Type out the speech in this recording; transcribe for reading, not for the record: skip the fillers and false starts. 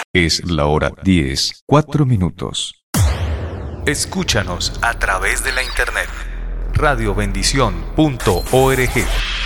Es la hora 10, 4 minutos. Escúchanos a través de la internet radiobendición.org.